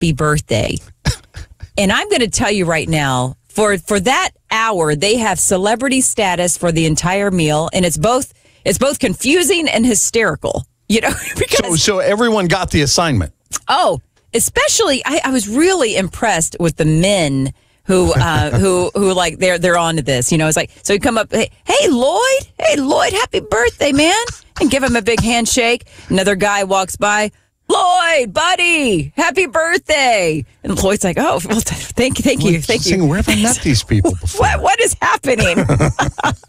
happy birthday. And I'm going to tell you right now, for that hour, they have celebrity status for the entire meal, and it's both confusing and hysterical. Because so everyone got the assignment. Oh, especially I was really impressed with the men who like they're on to this. It's like, so you come up, hey Lloyd, happy birthday, man, and give him a big handshake. Another guy walks by. Lloyd, buddy, happy birthday. And Lloyd's like, oh, well, thank you. Where have I met these people before? What is happening?